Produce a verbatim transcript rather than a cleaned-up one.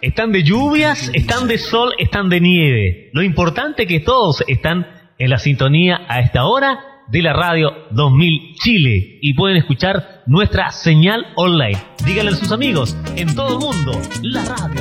Están de lluvias, están de sol, están de nieve. Lo importante es que todos están en la sintonía a esta hora de la radio dos mil Chile y pueden escuchar nuestra señal online. Díganle a sus amigos en todo el mundo, la radio.